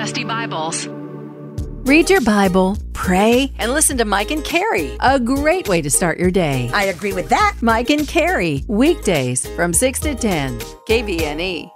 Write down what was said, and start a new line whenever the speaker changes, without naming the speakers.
Dusty Bibles.
Read your Bible, pray, and listen to Mike and Carrie. A great way to start your day.
I agree with that.
Mike and Carrie, weekdays from 6 to 10, KVNE.